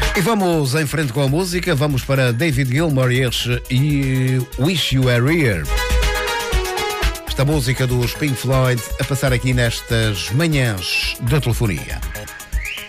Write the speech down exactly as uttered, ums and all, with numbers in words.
E vamos em frente com a música, vamos para David Gilmour e Wish You Were Here. Esta música dos Pink Floyd a passar aqui nestas manhãs da telefonia.